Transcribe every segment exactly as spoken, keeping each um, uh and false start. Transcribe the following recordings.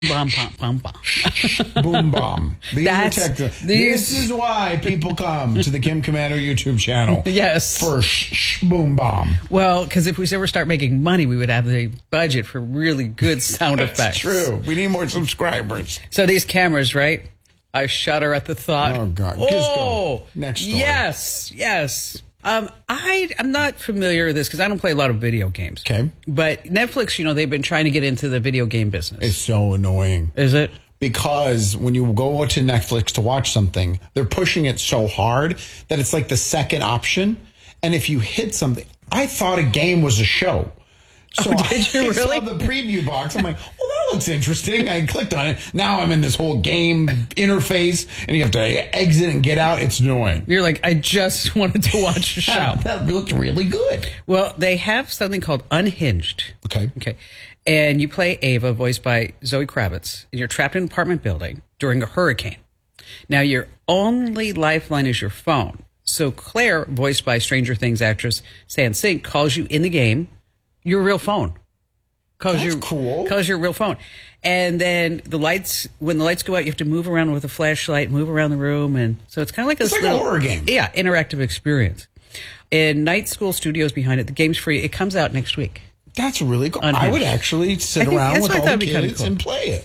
Bum, bum, bum, bum. Boom bomb. These That's- are tech- these- This is why people come to the Kim Commander YouTube channel. Yes. For sh- sh- boom bomb. Well, because if we ever start making money, we would have the budget for really good sound effects. That's true. We need more subscribers. So these cameras, right? I shudder at the thought. Oh, God. Just Oh, go. Next story. yes, yes. Um, I I'm not familiar with this because I don't play a lot of video games. Okay. But Netflix, you know, they've been trying to get into the video game business. It's so annoying. Is it? Because when you go to Netflix to watch something, they're pushing it so hard that it's like the second option. And if you hit something, I thought a game was a show. So Oh, did you I really? saw the preview box. I'm like, well, that looks interesting. I clicked on it. Now I'm in this whole game interface, and you have to exit and get out. It's annoying. You're like, I just wanted to watch a show. That looked really good. Well, they have something called Unhinged. Okay. Okay. And you play Ava, voiced by Zoe Kravitz, and you're trapped in an apartment building during a hurricane. Now, your only lifeline is your phone. So Claire, voiced by Stranger Things actress Stan Sink, calls you in the game your real phone. Calls That's you, cool. Calls your real phone. And then the lights, when the lights go out, you have to move around with a flashlight, move around the room. And so it's kind of like It's this like a little, horror game. Yeah, interactive experience. And Night School Studios behind it. The game's free. It comes out next week. That's really cool. Unhinged. I would actually sit I think- around that's with what I all thought the would be kinda kids cool. and play it.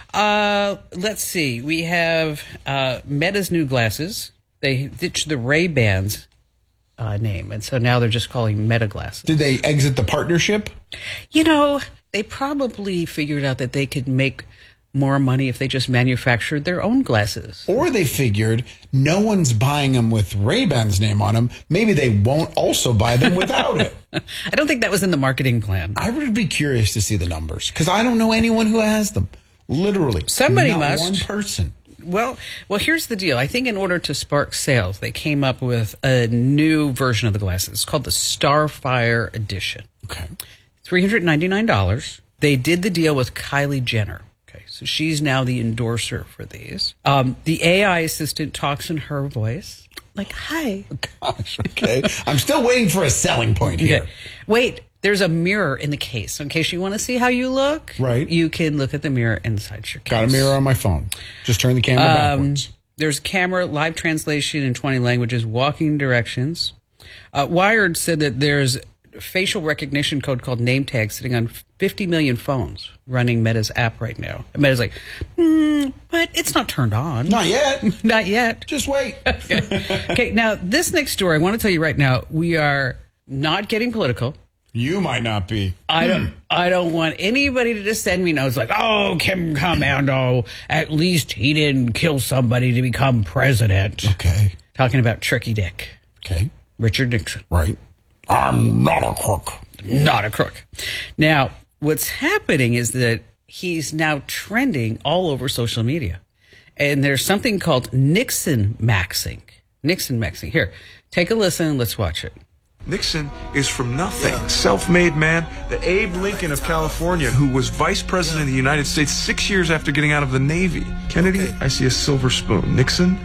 Uh, let's see. We have uh, Meta's new glasses. They ditched the Ray-Bans uh, name, and so now they're just calling Meta glasses. Did they exit the partnership? You know, they probably figured out that they could make more money if they just manufactured their own glasses. Or they figured no one's buying them with Ray-Ban's name on them. Maybe they won't also buy them without it. I don't think that was in the marketing plan. I would be curious to see the numbers because I don't know anyone who has them. Literally. Somebody not must. one person. Well, well, here's the deal. I think in order to spark sales, they came up with a new version of the glasses. It's called the Starfire Edition. Okay. three hundred ninety-nine dollars. They did the deal with Kylie Jenner. Okay, so she's now the endorser for these. Um, the A I assistant talks in her voice, like, hi. Gosh, okay. I'm still waiting for a selling point here. Okay. Wait, there's a mirror in the case. In case you want to see how you look, Right. you can look at the mirror inside your case. Got a mirror on my phone. Just turn the camera Um, backwards. There's camera, live translation in twenty languages, walking directions. Uh, Wired said that there's a facial recognition code called name tag sitting on fifty million phones running Meta's app right now. And Meta's like, hmm, but it's not turned on. Not yet. Not yet. Just wait. Okay, now this next story, I want to tell you right now, we are not getting political. You might not be. I don't. I don't want anybody to just send me notes like, "Oh, Kim Commando, at least he didn't kill somebody to become president." Okay. Talking about Tricky Dick, Okay. Richard Nixon, Right. I'm not a crook. not a crook. Now, what's happening is that he's now trending all over social media, and there's something called Nixon maxing. Nixon maxing. Here, take a listen. Let's watch it. Nixon is from nothing. Self-made man, the Abe Lincoln of California, who was vice president of the United States six years after getting out of the Navy. Kennedy, I see a silver spoon. Nixon,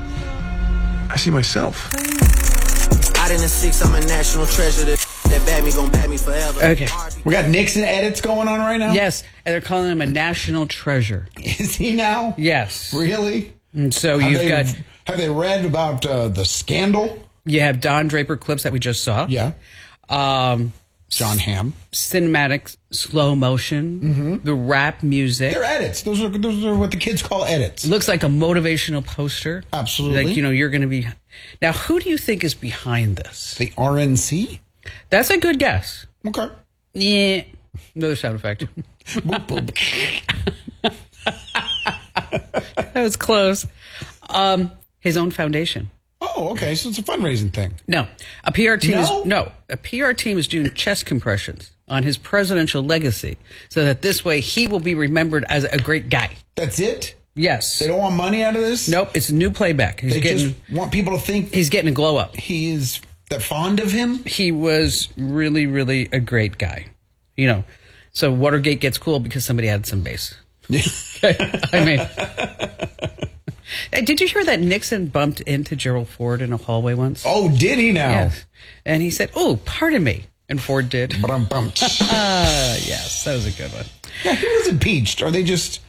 I see myself. Out in the six, I'm a national treasure. That, that bad me gon' bad me forever. Okay. We got Nixon edits going on right now? Yes, and they're calling him a national treasure. Is he now? Yes. Really? And so Have you've they, got have they read about uh, the scandal? you have Don Draper clips that we just saw. Yeah. Um, John Hamm. cinematic slow motion, Mm-hmm. the rap music. They're edits. Those are those are what the kids call edits. Looks like a motivational poster. Absolutely. Like, you know, you're going to be. Now, who do you think is behind this? The R N C? That's a good guess. Okay. Yeah. Another sound effect. Boop, boop. That was close. Um, his own foundation. Oh, okay. So it's a fundraising thing. No, a P R team No? is no. A P R team is doing chest compressions on his presidential legacy, so that this way he will be remembered as a great guy. That's it? Yes. They don't want money out of this? Nope. It's a new playback. He's They getting. just want people to think He's getting a glow up. he is that fond of him? He was really, really a great guy. You know, so Watergate gets cool because somebody had some bass. I mean, did you hear that Nixon bumped into Gerald Ford in a hallway once? Oh, did he now? Yes. And he said, "Oh, pardon me," and Ford did. Brum, bum. Ah, yes, that was a good one. Yeah, he was impeached. Are they just